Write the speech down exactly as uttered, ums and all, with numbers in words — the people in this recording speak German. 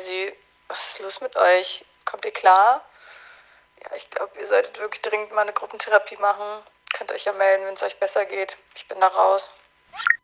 Sie, was ist los mit euch? Kommt ihr klar? Ja, ich glaube, ihr solltet wirklich dringend mal eine Gruppentherapie machen. Könnt euch ja melden, wenn es euch besser geht. Ich bin da raus.